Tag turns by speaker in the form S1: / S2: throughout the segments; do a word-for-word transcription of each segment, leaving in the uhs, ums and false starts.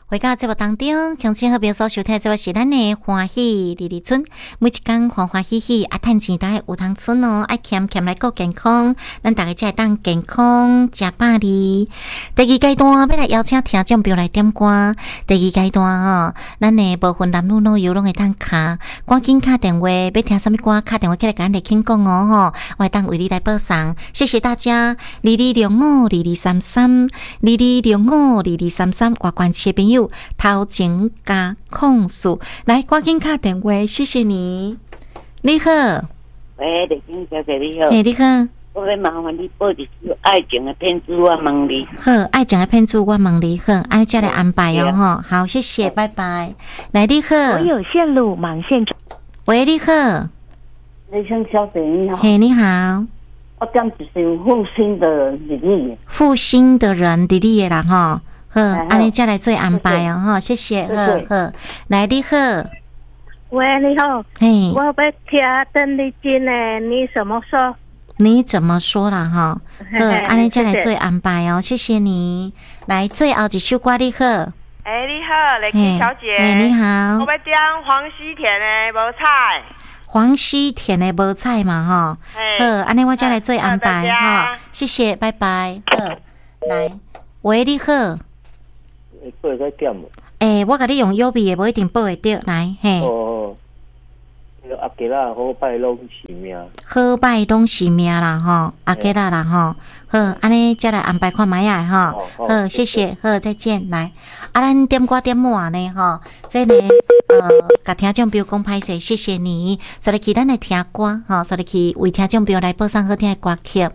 S1: 回到节目当中，乡亲和朋友所收听的节目是咱的欢喜里里村，每一天欢欢喜喜啊，赚钱大有通村哦，爱俭俭来顾健康，咱大家才会当健康吃饱哩。第二阶段要来邀请听众朋友来点歌，第二阶段哦，咱的部分男女老幼拢会当卡，赶紧打电话，要听什么歌，打电话起来跟咱来听讲哦吼，我会当为你来播送，谢谢大家，二二六五二二三三，二二六五二二三三，外关切朋友。头前加控诉，来赶紧打电话，谢谢你。你好，
S2: 喂，丽萍小姐你好。
S1: 嘿，你好。
S2: 我要麻烦你播一首爱情的骗子，我问你。
S1: 好，爱情的骗子，我问你好，按照来安排哦哈。好，谢谢，拜拜。来，你好。
S3: 我有线路，忙线中。
S1: 喂，你好。
S2: 丽萍小姐你好。
S1: 嘿，你好。
S2: 我点一首负心的人，你你。
S1: 负心的人，你你的啦哈。好，安尼再来做安排哦，哈，谢谢，好好，来你好，
S3: 喂，你好，
S1: 嘿，
S3: 我要听邓丽君的，你怎么说？
S1: 你怎么说啦哈？好，安尼再来做安排哦，谢谢你。来，最后一首歌你好，
S4: 哎，你好，丽萍小姐，
S1: 哎，你好，
S4: 我要讲黄西田的无彩，
S1: 黄西田的无彩嘛哈，好，安尼我再来做安排哈，谢谢，拜拜，好，来，喂，你好。
S5: 报在点无？
S1: 诶、欸，我甲你用邮币的，无一定报会到。来，嘿。
S5: 哦，阿吉拉好拜拢是命。
S1: 好拜拢是命啦，吼，阿吉拉啦，吼。好，安尼再来安排看卖啊，吼。好，谢谢，好，再见。来，啊，咱点歌点满呢，吼。这呢，呃，甲听众朋友讲歹势，谢谢你。所以去咱来听歌，吼，所以去为听众朋友来播送好听的歌曲。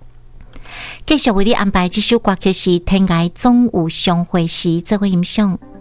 S1: 继续为你安排这首歌曲是《天涯总有相会时》，这位欣赏。